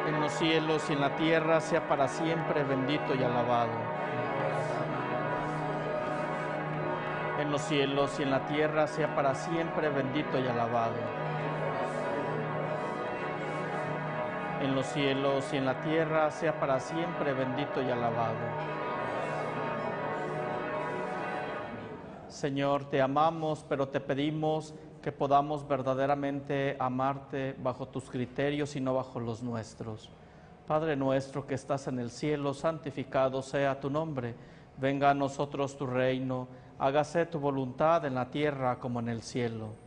en los cielos y en la tierra, sea para siempre bendito y alabado. En los cielos y en la tierra, sea para siempre bendito y alabado. En los cielos y en la tierra, sea para siempre bendito y alabado. Señor, te amamos, pero te pedimos que podamos verdaderamente amarte bajo tus criterios y no bajo los nuestros. Padre nuestro que estás en el cielo, santificado sea tu nombre. Venga a nosotros tu reino, hágase tu voluntad en la tierra como en el cielo.